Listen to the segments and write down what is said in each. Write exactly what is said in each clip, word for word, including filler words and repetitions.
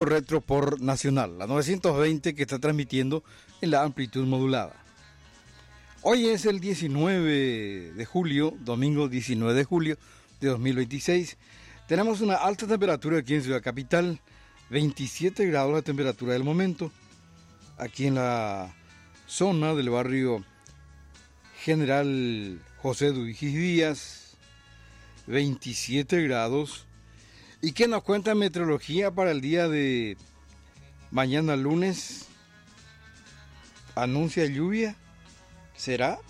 retro por Nacional, la novecientos veinte que está transmitiendo en la amplitud modulada. Hoy es el diecinueve de julio, domingo diecinueve de julio de dos mil veintiséis. Tenemos una alta temperatura aquí en Ciudad Capital, veintisiete grados la temperatura del momento. Aquí en la zona del barrio General José Duigis Díaz, veintisiete grados. ¿Y qué nos cuenta meteorología para el día de mañana lunes? ¿Anuncia lluvia? ¿Será?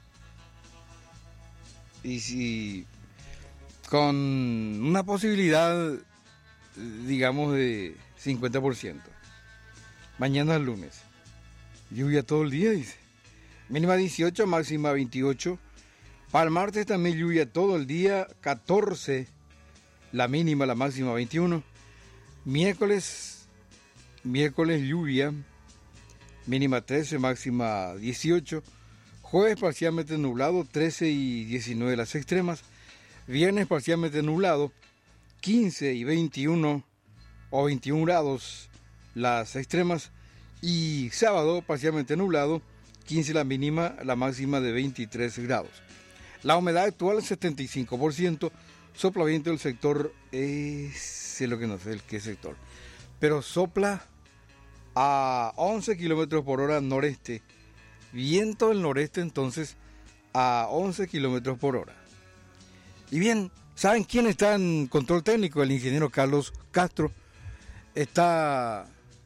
Y si con una posibilidad, digamos, de cincuenta por ciento. Mañana lunes. Lluvia todo el día, dice. Mínima dieciocho, máxima veintiocho. Para el martes también lluvia todo el día, catorce. La mínima, la máxima veintiuno. Miércoles, miércoles lluvia, mínima trece, máxima dieciocho. Jueves parcialmente nublado, trece y diecinueve las extremas. Viernes parcialmente nublado, quince y veintiuno o veintiún grados las extremas. Y sábado parcialmente nublado, quince la mínima, la máxima de veintitrés grados. La humedad actual es setenta y cinco por ciento. Sopla viento del sector, eh, sé lo que no sé el qué sector, pero sopla a once kilómetros por hora noreste. Viento del noreste entonces a once kilómetros por hora. Y bien, ¿saben quién está en control técnico? El ingeniero Carlos Castro. Está,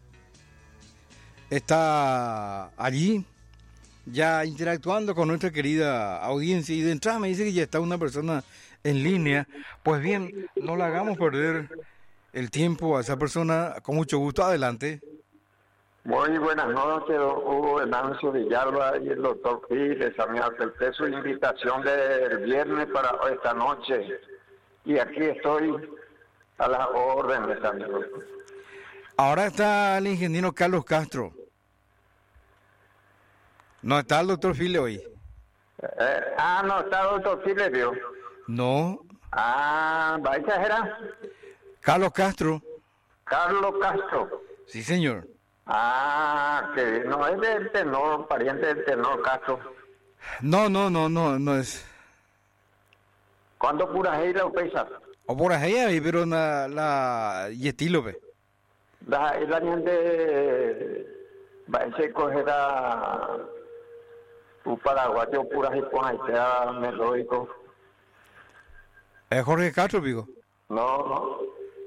está allí ya interactuando con nuestra querida audiencia, y de entrada me dice que ya está una persona en línea. Pues bien, no le hagamos perder el tiempo a esa persona. Con mucho gusto, adelante. Muy buenas noches, don Hugo Venancio Villalba y el doctor Pires. A mí acepté su invitación del viernes para esta noche y aquí estoy a las órdenes, amigo. Ahora está el ingeniero Carlos Castro. No está el doctor File hoy. Eh, ah, no está el doctor File, ¿vio? No. Ah, ¿va a exagerar? Carlos Castro. Carlos Castro. Sí, señor. Ah, que no es del tenor, pariente del tenor Castro. No, no, no, no, no es. ¿Cuándo pura heila o pesa? O por ahí, pero la, la y estilo, ve. La, el año de va a ser cogerá un paraguayo pura y con ahí sea melódico. ¿Es Jorge Castro, pico? No, no.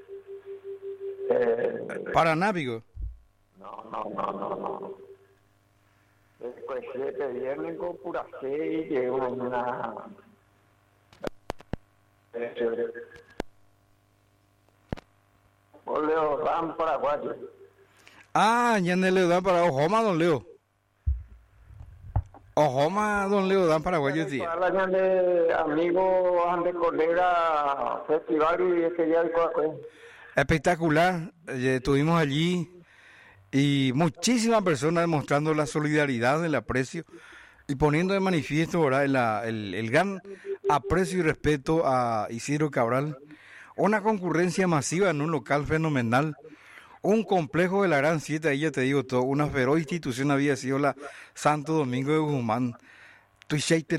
Eh, Paraná, pico. No, no, no, no, no. Después siete viernes con pura seis y una... O Leo Dan paraguayo. Ah, ya no le dan para Ojoma, don Leo. Ojoma, don Leo dan paraguayo, tío. Para de amigos, de colega, festival y ese día de Coacue. Espectacular, eh, estuvimos allí y muchísimas personas demostrando la solidaridad, el aprecio y poniendo de manifiesto, ¿verdad?, el, el, el gran aprecio y respeto a Isidro Cabral. Una concurrencia masiva en un local fenomenal, un complejo de la Gran Siete, ahí ya te digo todo, una feroz institución había sido la Santo Domingo de Guzmán. Tu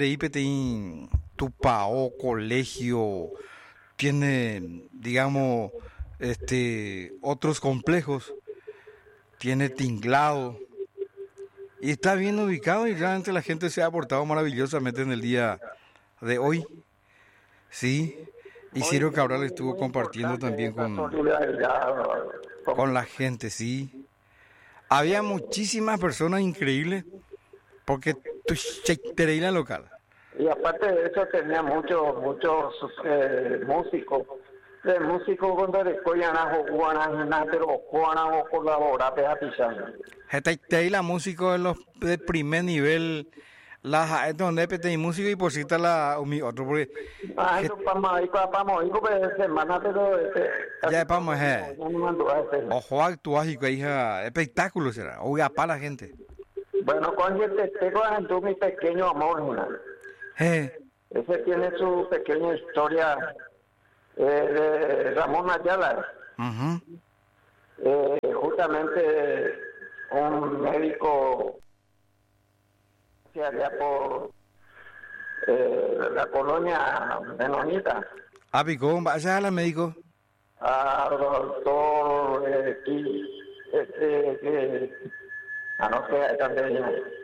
tu pao, colegio, tiene, digamos, este, otros complejos, tiene tinglado, y está bien ubicado, y realmente la gente se ha aportado maravillosamente en el día de hoy. Sí, Isidro Cabral estuvo compartiendo también con, con la gente, sí. Había muchísimas personas increíbles, porque tu cheitereira local. Y aparte de eso tenía muchos, muchos eh, músicos. De músicos cuando después ya no jugaban, pero jugaban o colaboraban a pisar. Cheitereira músico de los de primer nivel. La donde pete música y por cita la mi otro porque ah eso para ahí para ahí porque semana pero este ya vamos eh ojo actuágico hija espectáculo será oiga para la gente. Bueno, cuando te tengo en mi pequeño amor, eh ese tiene su pequeña historia eh, de Ramón Ayala. Uh-huh. eh, supuestamente un médico que allá por eh, la colonia menonita. Ah, Picón, vaya a la médico. Al doctor eh, y, este, que anoté también.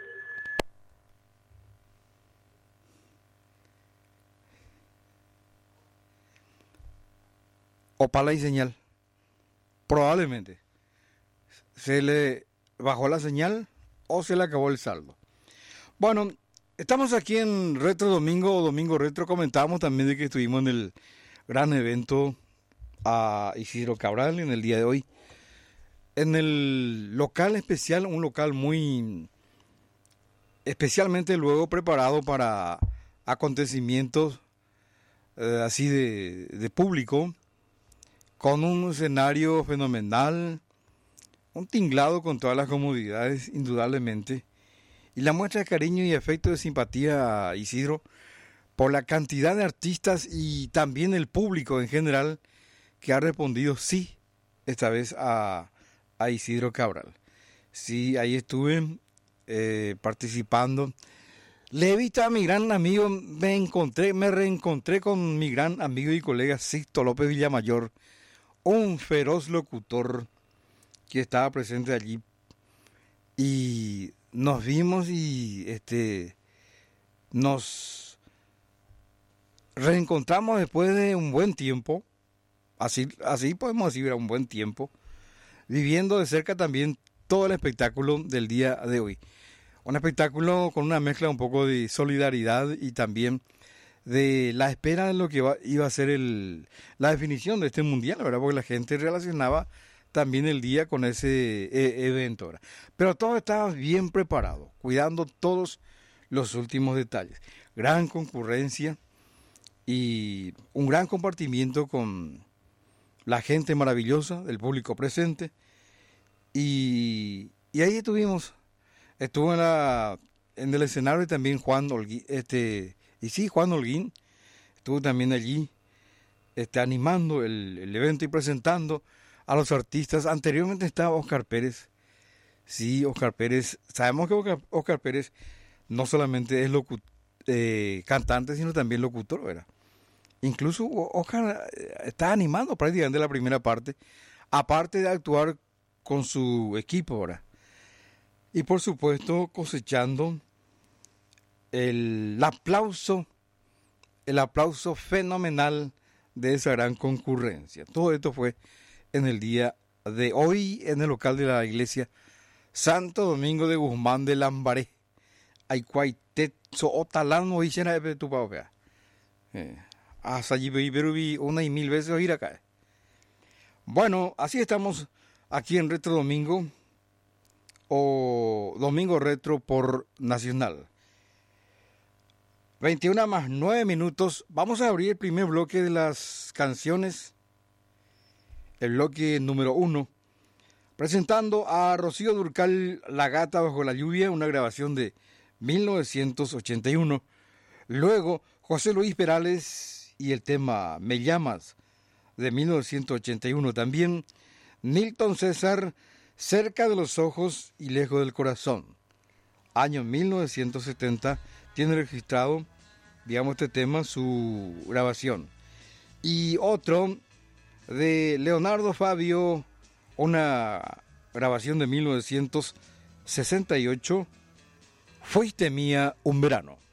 Opala y señal. Probablemente. Se le bajó la señal o se le acabó el saldo. Bueno, estamos aquí en Retro Domingo, Domingo Retro. Comentábamos también de que estuvimos en el gran evento a Isidro Cabral en el día de hoy. En el local especial, un local muy especialmente luego preparado para acontecimientos eh, así de, de público, con un escenario fenomenal, un tinglado con todas las comodidades, indudablemente, y la muestra de cariño y afecto de simpatía a Isidro por la cantidad de artistas y también el público en general que ha respondido sí, esta vez a, a Isidro Cabral. Sí, ahí estuve eh, participando. Le he visto a mi gran amigo, me encontré, me reencontré con mi gran amigo y colega Sixto López Villamayor, un feroz locutor que estaba presente allí, y nos vimos y este nos reencontramos después de un buen tiempo, así, así podemos decir, era un buen tiempo, viviendo de cerca también todo el espectáculo del día de hoy. Un espectáculo con una mezcla un poco de solidaridad y también de la espera de lo que iba, iba a ser el, la definición de este mundial, ¿verdad? Porque la gente relacionaba también el día con ese eh, evento, ¿verdad? Pero todo estaba bien preparado, cuidando todos los últimos detalles. Gran concurrencia y un gran compartimiento con la gente maravillosa, del público presente. Y, y ahí estuvimos. Estuvo en, la, en el escenario también Juan Holguín, este... Y sí, Juan Holguín estuvo también allí este, animando el, el evento y presentando a los artistas. Anteriormente estaba Oscar Pérez. Sí, Oscar Pérez. Sabemos que Oscar, Oscar Pérez no solamente es locu, eh, cantante, sino también locutor, ¿verdad? Incluso Oscar está animando prácticamente la primera parte, aparte de actuar con su equipo, ¿verdad? Y por supuesto cosechando el aplauso, el aplauso fenomenal de esa gran concurrencia. Todo esto fue en el día de hoy en el local de la iglesia Santo Domingo de Guzmán de Lambaré. Aycuaitetso otalán o hicieron de tu papá. Hasta allí vi una y mil veces oír acá. Bueno, así estamos aquí en Retro Domingo o Domingo Retro por Nacional. veintiuna más nueve minutos. Vamos a abrir el primer bloque de las canciones. El bloque número uno. Presentando a Rocío Dúrcal, La Gata Bajo la Lluvia, una grabación de mil novecientos ochenta y uno. Luego, José Luis Perales y el tema Me Llamas, de mil novecientos ochenta y uno. También Nilton César, Cerca de los Ojos y Lejos del Corazón. Año mil novecientos setenta. Tiene registrado, digamos, este tema, su grabación. Y otro de Leonardo Fabio, una grabación de mil novecientos sesenta y ocho, Fuiste Mía un Verano.